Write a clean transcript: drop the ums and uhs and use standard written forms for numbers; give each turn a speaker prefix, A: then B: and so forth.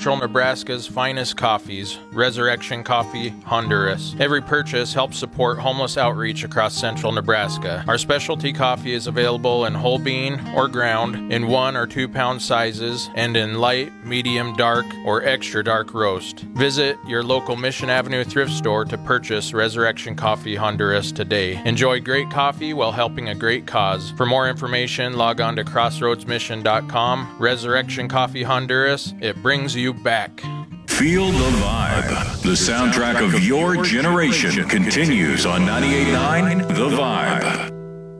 A: Central Nebraska's finest coffees, Resurrection Coffee, Honduras. Every purchase helps support homeless outreach across Central Nebraska. Our specialty coffee is available in whole bean or ground, in 1 or 2 pound sizes, and in light, medium, dark, or extra dark roast. Visit your local Mission Avenue thrift store to purchase Resurrection Coffee Honduras today. Enjoy great coffee while helping a great cause. For more information, log on to crossroadsmission.com. Resurrection Coffee Honduras, it brings you back.
B: Feel the vibe. The soundtrack of your generation continues on 98.9 The Vibe.